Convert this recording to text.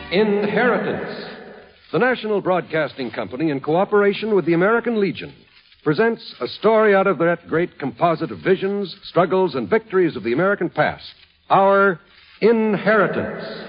Inheritance. The National Broadcasting Company, in cooperation with the American Legion, presents a story out of that great composite of visions, struggles, and victories of the American past, our Inheritance.